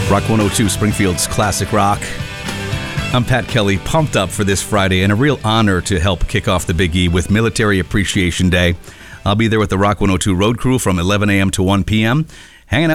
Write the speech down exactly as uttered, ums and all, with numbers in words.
Rock one oh two, Springfield's classic rock. I'm Pat Kelly, pumped up for this Friday, and a real honor to help kick off the Big E with Military Appreciation Day. I'll be there with the Rock one oh two Road Crew from eleven a.m. to one p.m., hanging out